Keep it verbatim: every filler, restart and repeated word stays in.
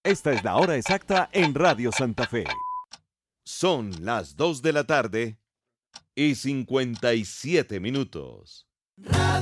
Esta es la hora exacta en Radio Santa Fe. Son las dos de la tarde y cincuenta y siete minutos. Radio